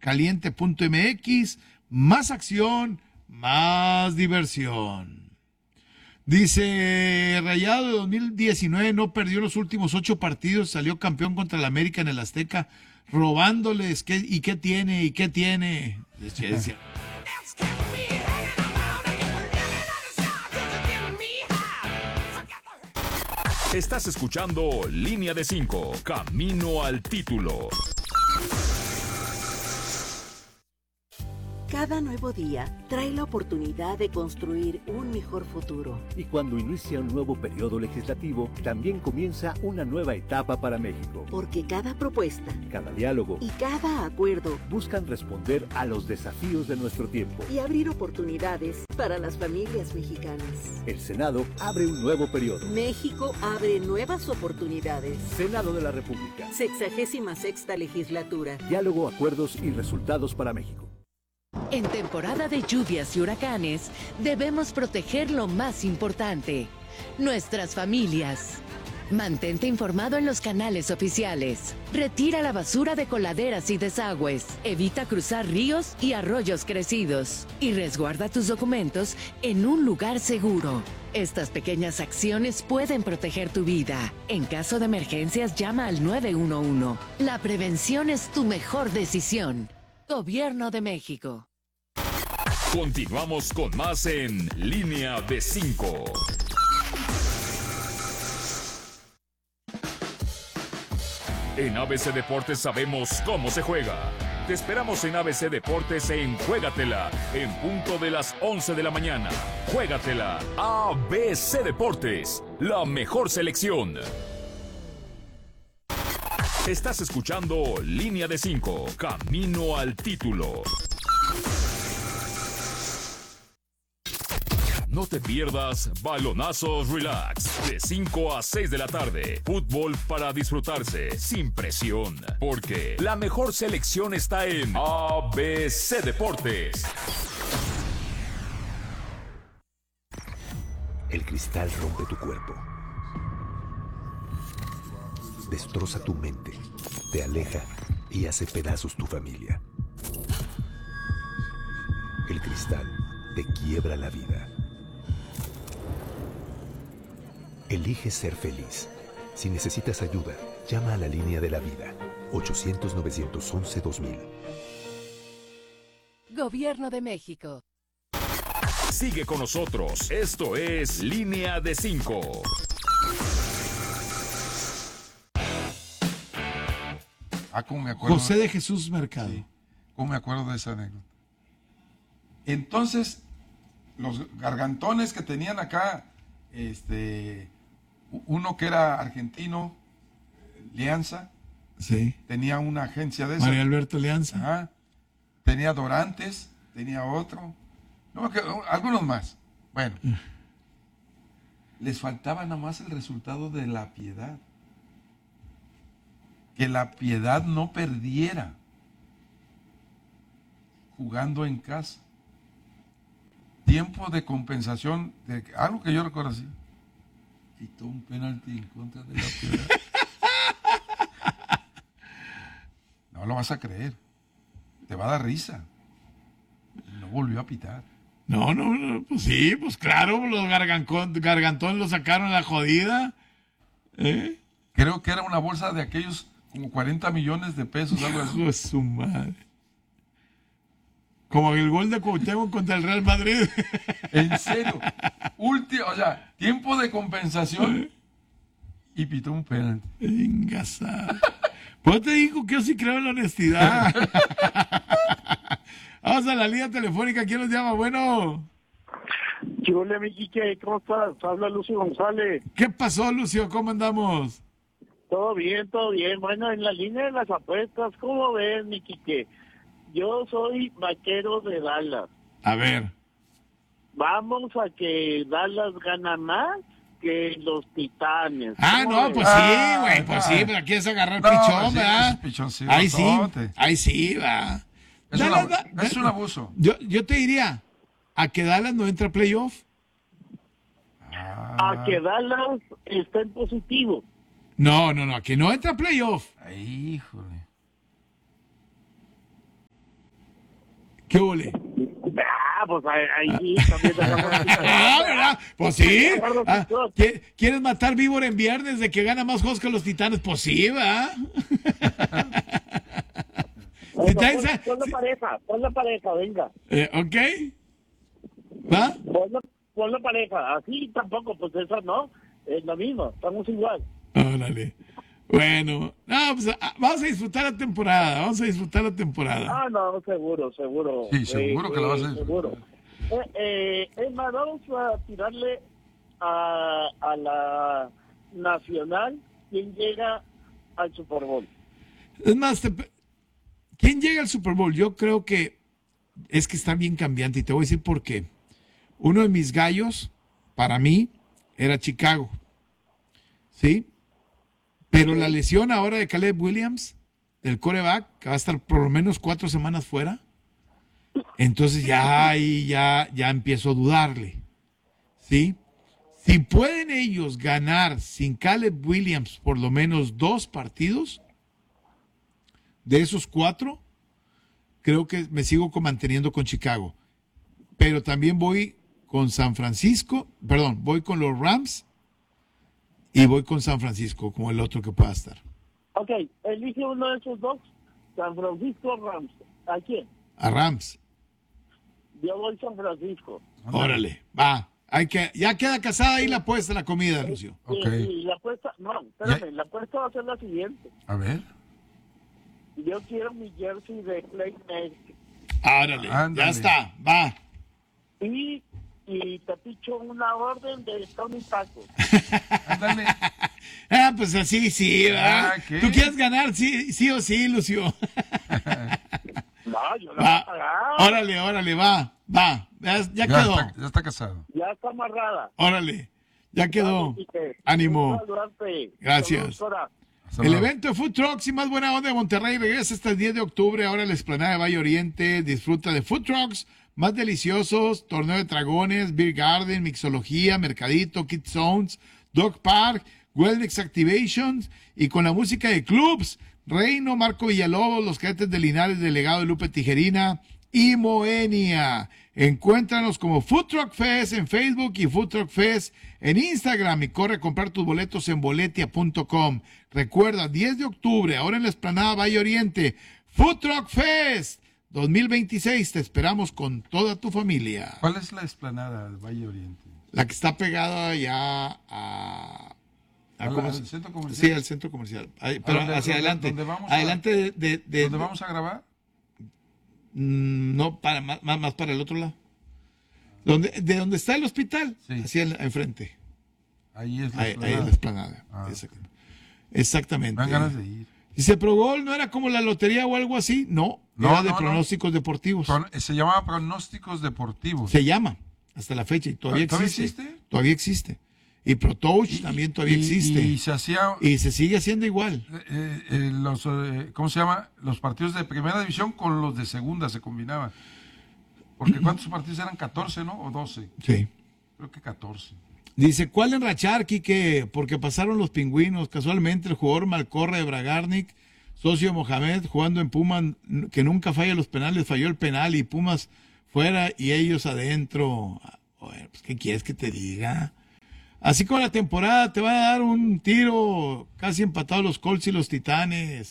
caliente.mx, más acción, más diversión. Dice, Rayado de 2019 no perdió los últimos 8 partidos, salió campeón contra el América en el Azteca, robándoles. ¿Y qué tiene? ¿Y qué tiene? Decía. Estás escuchando Línea de 5, Camino al Título. Cada nuevo día trae la oportunidad de construir un mejor futuro. Y cuando inicia un nuevo periodo legislativo, también comienza una nueva etapa para México. Porque cada propuesta, cada diálogo y cada acuerdo buscan responder a los desafíos de nuestro tiempo y abrir oportunidades para las familias mexicanas. El Senado abre un nuevo periodo. México abre nuevas oportunidades. Senado de la República. 66ª legislatura. Diálogo, acuerdos y resultados para México. En temporada de lluvias y huracanes, debemos proteger lo más importante, nuestras familias. Mantente informado en los canales oficiales. Retira la basura de coladeras y desagües. Evita cruzar ríos y arroyos crecidos. Y resguarda tus documentos en un lugar seguro. Estas pequeñas acciones pueden proteger tu vida. En caso de emergencias, llama al 911. La prevención es tu mejor decisión. Gobierno de México. Continuamos con más en Línea de 5. En ABC Deportes sabemos cómo se juega. Te esperamos en ABC Deportes en Juégatela, en punto de las 11 de la mañana. Juégatela, ABC Deportes, la mejor selección. Estás escuchando Línea de 5, Camino al Título. No te pierdas Balonazos Relax, de 5 a 6 de la tarde. Fútbol para disfrutarse, sin presión. Porque la mejor selección está en ABC Deportes. El cristal rompe tu cuerpo. Destroza tu mente, te aleja y hace pedazos tu familia. El cristal te quiebra la vida. Elige ser feliz. Si necesitas ayuda, llama a la línea de la vida. 800-911-2000. Gobierno de México. Sigue con nosotros. Esto es Línea de 5. ¿Cómo me acuerdo? José de Jesús Mercado. Sí, ¿cómo me acuerdo de esa anécdota? Entonces, los gargantones que tenían acá, uno que era argentino, Lianza, sí, tenía una agencia de esa. María Alberto Lianza. Ajá. Tenía Dorantes, tenía otro, no, algunos más. Bueno, les faltaba nada más el resultado de La Piedad. Que La Piedad no perdiera jugando en casa. Tiempo de compensación, de algo que yo recuerdo así. Quitó un penalti en contra de La Piedad. No lo vas a creer. Te va a dar risa. No volvió a pitar. No, pues sí, pues claro, los gargantones lo sacaron a la jodida. Creo que era una bolsa de aquellos como 40 millones de pesos, algo así. Hijo de su madre. Como el gol de Cuauhtémoc contra el Real Madrid. En serio. O sea, tiempo de compensación y pitó un penalti. Engasado. Pues te digo que yo sí creo en la honestidad. Vamos a la línea telefónica. ¿Quién nos llama? Bueno. Hola, mi Quique, ¿cómo estás? Habla Lucio González. ¿Qué pasó, Lucio? ¿Cómo andamos? Todo bien, todo bien. Bueno, en la línea de las apuestas, ¿cómo ves, mi Quique? Yo soy vaquero de Dallas. A ver. Vamos a que Dallas gana más que los Titanes. No, pues sí, güey, pues sí, pero aquí es agarrar pichón, ¿verdad? Ahí sí, va. Es un abuso. Yo te diría, a que Dallas no entra a playoff. A que Dallas está en positivo. No, a que no entra a playoff. Ay, híjole. ¿Qué ole? Pues ahí sí, también ¿Verdad? Pues sí. ¿Quieres matar víbora en viernes de que gana más juegos que los Titanes? Pues sí, ¿va? Pon la pareja, venga. ¿Ok? ¿Va? Pon la pareja, así tampoco, pues eso no, es lo mismo, estamos igual. Órale. Bueno, no, pues vamos a disfrutar la temporada, Ah, no, seguro. Sí, seguro que la vas a disfrutar. Seguro. Es más, vamos a tirarle a la Nacional, ¿quién llega al Super Bowl? Es más, ¿quién llega al Super Bowl? Yo creo que es que está bien cambiante y te voy a decir por qué. Uno de mis gallos, para mí, era Chicago, ¿sí? Pero la lesión ahora de Caleb Williams, del quarterback, que va a estar por lo menos 4 semanas fuera, entonces ya empiezo a dudarle, ¿sí? Si pueden ellos ganar sin Caleb Williams por lo menos 2 partidos, de esos 4, creo que me sigo manteniendo con Chicago. Pero también voy con voy con los Rams y voy con San Francisco como el otro que pueda estar. Ok, elige uno de esos dos, San Francisco o Rams. ¿A quién? A Rams. Yo voy San Francisco. Órale, va. Ya queda casada ahí la apuesta, la comida, Lucio. Okay. Y la apuesta, la apuesta va a ser la siguiente. A ver. Yo quiero mi jersey de Playmaker. Órale, Ándale. ya está, va. Y te picho una orden de Tony Taco. Ándale. Pues así, sí, ¿verdad? ¿qué? ¿Tú quieres ganar? Sí o sí, Lucio. No, yo la voy a pagar. Órale, va. Ya quedó. Ya está casado. Ya está amarrada. Órale, ya quedó. Ánimo. Gracias. Hasta El luego. evento de Food Trucks y más buena onda de Monterrey regresa hasta el 10 de octubre. Ahora en la explanada de Valle Oriente. Disfruta de Food Trucks más deliciosos, torneo de dragones, Beer Garden, mixología, mercadito, Kids Zones, Dog Park, Wellness Activations y con la música de clubs, Reino, Marco Villalobos, Los Cadetes de Linares, Delegado de Lupe Tijerina y Moenia. Encuéntranos como Food Truck Fest en Facebook y Food Truck Fest en Instagram y corre a comprar tus boletos en boletia.com. Recuerda, 10 de octubre, ahora en la explanada Valle Oriente, Food Truck Fest 2026, te esperamos con toda tu familia. ¿Cuál es la explanada del Valle Oriente? La que está pegada ya a ¿Al centro comercial? Sí, al centro comercial. Pero hacia adelante. ¿Dónde vamos adelante ¿Dónde vamos a grabar? No, más para el otro lado. De donde está el hospital, Sí. hacia enfrente. Ahí es la Ahí explanada. es la explanada. Ah. Exactamente. Me dan ganas de ir. Dice, Pro Bowl no era como la lotería o algo así. No, era de pronósticos deportivos. Se llamaba Pronósticos Deportivos. Se llama hasta la fecha y todavía existe. Todavía existe. Y Pro Touch también todavía existe. Y se hacía... Y se sigue haciendo igual. ¿Cómo se llama? Los partidos de primera división con los de segunda se combinaban. Porque ¿cuántos partidos eran? 14, ¿no? ¿O 12? Sí. Creo que 14. Dice, ¿cuál enrachar, Quique? Porque pasaron los pingüinos. Casualmente el jugador Malcorra de Bragarnik, socio de Mohamed, jugando en Pumas, que nunca falla los penales, falló el penal y Pumas fuera y ellos adentro. Bueno, pues, ¿qué quieres que te diga? Así como la temporada te va a dar un tiro casi empatado los Colts y los Titanes.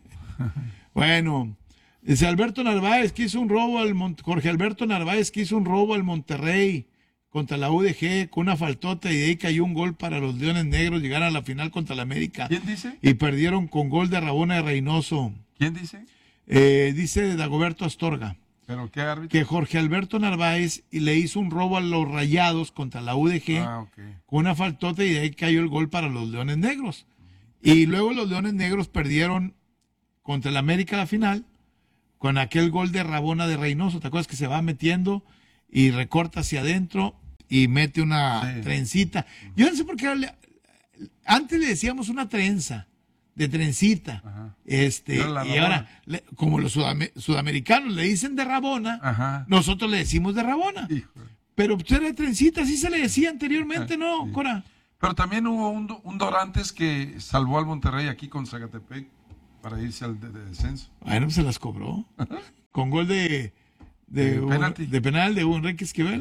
Bueno, dice Alberto Narváez que hizo un robo Jorge Alberto Narváez que hizo un robo al Monterrey contra la UDG con una faltota y de ahí cayó un gol para los Leones Negros llegar a la final contra la América. ¿Quién dice? Y perdieron con gol de Rabona de Reynoso. ¿Quién dice? Dice Dagoberto Astorga. ¿Pero qué árbitro? Que Jorge Alberto Narváez le hizo un robo a los Rayados contra la UDG con una faltota y de ahí cayó el gol para los Leones Negros. Y luego los Leones Negros perdieron contra el América la final con aquel gol de Rabona de Reynoso. ¿Te acuerdas que se va metiendo y recorta hacia adentro y mete una trencita? Yo no sé por qué antes le decíamos una trenza. De trencita. Ajá. Y ahora, como los sudamericanos le dicen de Rabona, ajá, nosotros le decimos de Rabona. Híjole. Pero pues era de trencita, así se le decía anteriormente, ¿no, sí, Cora? Pero también hubo un Dorantes que salvó al Monterrey aquí con Zacatepec para irse al de descenso. Bueno, pues se las cobró. Con gol de de penal de Enrique Esquivel.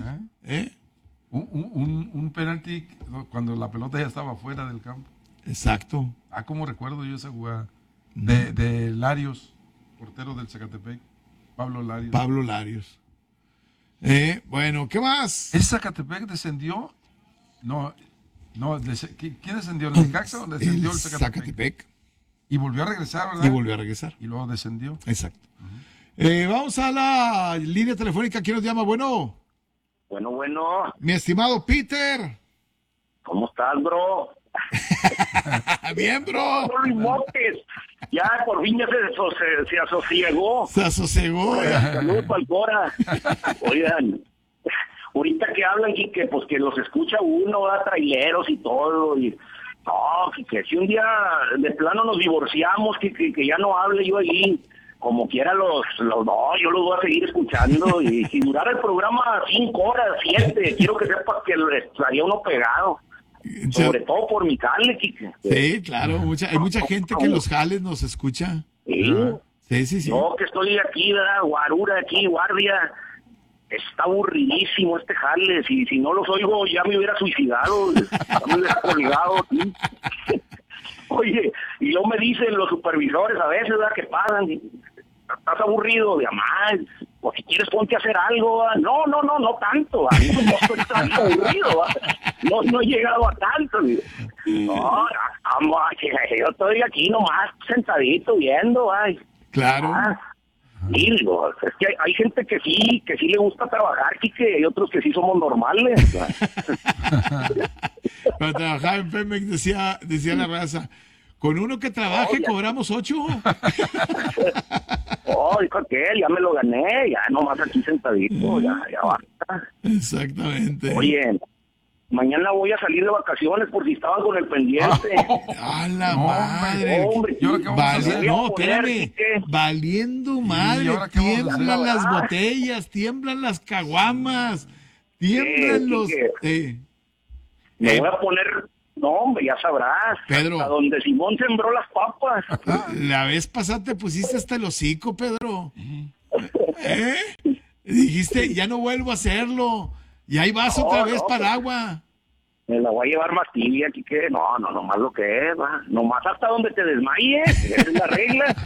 Un penalti cuando la pelota ya estaba fuera del campo. Exacto. Cómo recuerdo yo esa jugada. De Larios, portero del Zacatepec. Pablo Larios. Bueno, ¿qué más? ¿El Zacatepec descendió? No, ¿quién descendió? ¿El Necaxa o descendió el Zacatepec? Y volvió a regresar, ¿verdad? Y luego descendió. Exacto. Vamos a la línea telefónica. ¿Quién nos llama? Bueno. Mi estimado Peter. ¿Cómo estás, bro? Bien, bro. No lo invoques. Ya por fin ya se asosiegó. Se asosiegó. Saludos para el Cora. Oigan, ahorita que hablan y que pues que los escucha uno, a traileros y todo, y no, que si un día de plano nos divorciamos, que ya no hable yo ahí, como quiera no, yo los voy a seguir escuchando, y si durara el programa 5 horas, 7, quiero que sepas que estaría uno pegado. Sobre todo por mi jale, Kike. Sí, claro, hay mucha gente que en los jales nos escucha. Sí. Yo que estoy aquí, guarura aquí, guardia, está aburridísimo este jale. Si no los oigo ya me hubiera suicidado, ya me hubiera colgado. ¿Sí? Oye, y luego me dicen los supervisores a veces, ¿verdad? Que pasan, estás aburrido, de más, o si quieres ponte a hacer algo. No tanto, no estoy tan aburrido, no he llegado a tanto. No, yo estoy aquí nomás sentadito viendo, Claro. Sí, digo, es que hay gente que sí le gusta trabajar, Quique, y hay otros que sí somos normales. Para trabajar en Pemex decía la raza, con uno que trabaje cobramos 8. Dijo aquel, ya me lo gané, ya nomás aquí sentadito, ya basta. Exactamente. Oye, mañana voy a salir de vacaciones por si estaban con el pendiente. ¡A la madre! Hombre, espérame. Valiendo madre, tiemblan las botellas, tiemblan las caguamas, tiemblan los... Me voy a poner... No, hombre, ya sabrás. Pedro. A donde Simón sembró las papas. La vez pasada te pusiste hasta el hocico, Pedro. Dijiste, ya no vuelvo a hacerlo. Y ahí vas otra vez para el agua. Me la voy a llevar más tibia, Quique. No, más lo que es, va. Nomás hasta donde te desmayes. Esa es la regla.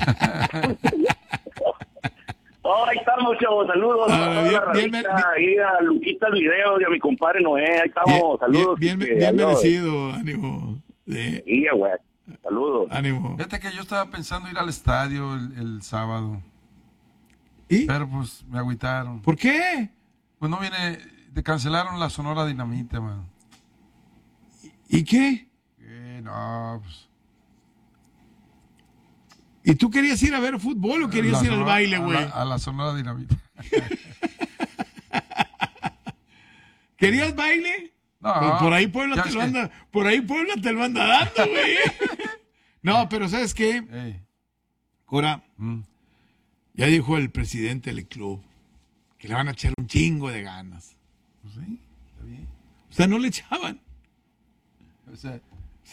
Ahí estamos, chavos. Saludos. Ahí a Luquita el video y a mi compadre Noé. Ahí estamos. Saludos. Bien merecido. Ánimo. Sí, güey. Saludos. Ánimo. Fíjate que yo estaba pensando ir al estadio el sábado. ¿Y? Pero pues me agüitaron. ¿Por qué? Pues no viene... cancelaron la Sonora Dinamita, man. ¿Y qué? No, pues... ¿Y tú querías ir a ver fútbol o querías ir al baile, güey? A la Sonora Dinamita. ¿Querías baile? No. Por ahí Puebla te lo anda dando, güey. No, pero ¿sabes qué? Cora, ya dijo el presidente del club que le van a echar un chingo de ganas. Pues sí, está bien. O sea, no le echaban. O sea,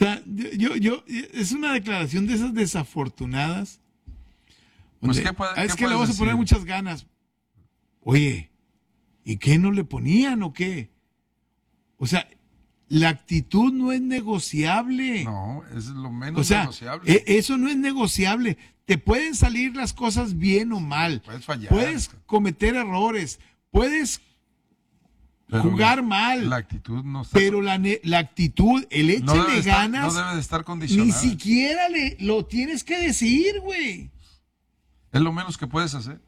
es una declaración de esas desafortunadas. Pues, es que le vas a poner muchas ganas. Oye, ¿y qué no le ponían o qué? O sea, la actitud no es negociable. No, es lo menos negociable. Eso no es negociable. Te pueden salir las cosas bien o mal. Puedes fallar. Puedes cometer errores. Puedes jugar mal. La actitud no está... Pero la actitud, el échale ganas... No debe de estar condicionada. Ni siquiera lo tienes que decir, güey. Es lo menos que puedes hacer.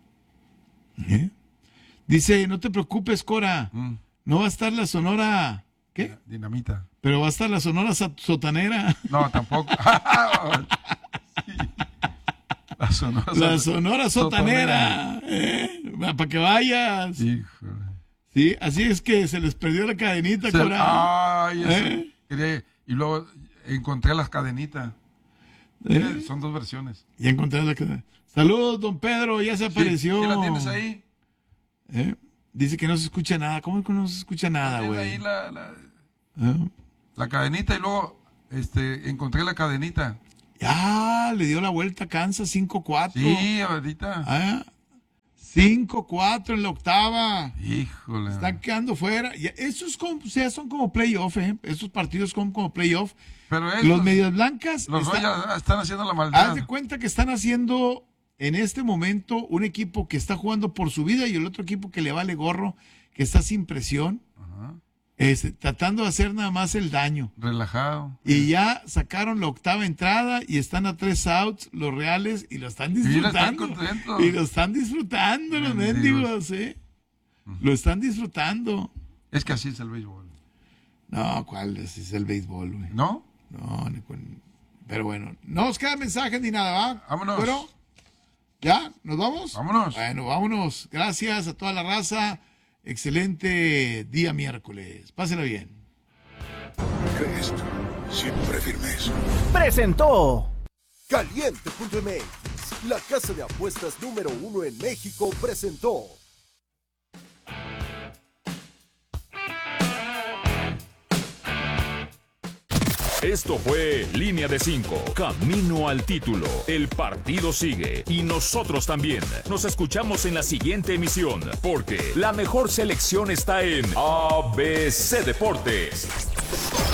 Dice, no te preocupes, Cora. No va a estar la Sonora... ¿Qué? Dinamita. Pero va a estar la Sonora Sotanera. No, tampoco. La Sonora Sotanera. Para que vayas. Híjole. Sí, así es que se les perdió la cadenita, Cora. Ay, eso. Y luego encontré las cadenitas. Son 2 versiones. Ya encontré la cadenita. Saludos, don Pedro, ya se apareció. ¿Sí la tienes ahí? Dice que no se escucha nada. ¿Cómo que no se escucha nada, güey? Ahí la cadenita y luego encontré la cadenita. Ya, le dio la vuelta a Kansas 5-4. Sí, ahorita. 5-4 en la octava. Híjole. Están quedando fuera. Estos son como playoff, ¿eh? Estos partidos son como playoff. Pero los Medias Blancas los están haciendo la maldad. Haz de cuenta que están haciendo en este momento un equipo que está jugando por su vida y el otro equipo que le vale gorro, que está sin presión, tratando de hacer nada más el daño. Relajado. Y ya sacaron la octava entrada y están a 3 outs los Reales y lo están disfrutando. Y lo están disfrutando los mendigos, ¿eh? Lo están disfrutando. Es que así es el béisbol. No, ¿cuál es el béisbol, güey? ¿No? No, pero bueno, no nos queda mensaje ni nada, ¿va? Vámonos. Bueno, ¿ya? ¿Nos vamos? Vámonos. Bueno, vámonos. Gracias a toda la raza. Excelente día miércoles. Pásela bien. Cristo, siempre firmes. Presentó Caliente.mx, la casa de apuestas número 1 en México, presentó. Esto fue Línea de 5, camino al título. El partido sigue y nosotros también. Nos escuchamos en la siguiente emisión, porque la mejor selección está en ABC Deportes.